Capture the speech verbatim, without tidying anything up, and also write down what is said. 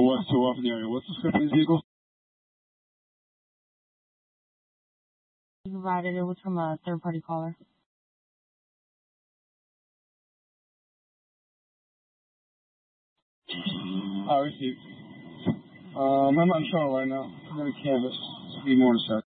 West two off in the area. What's the script of these vehicles? You provided it was from a third-party caller. I received. Um, I'm not in trouble right now. I'm going to canvas. Be more in a sec.